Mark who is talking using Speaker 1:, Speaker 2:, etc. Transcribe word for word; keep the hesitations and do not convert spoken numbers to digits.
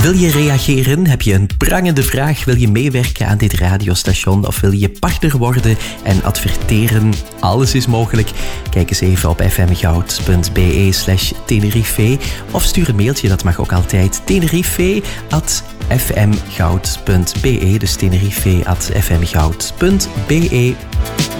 Speaker 1: Wil je reageren? Heb je een prangende vraag? Wil je meewerken aan dit radiostation? Of wil je partner worden en adverteren? Alles is mogelijk. Kijk eens even op fmgoud.be slash Tenerife. Of stuur een mailtje, dat mag ook altijd. Tenerife at fmgoud.be. Dus Tenerife at fmgoud.be.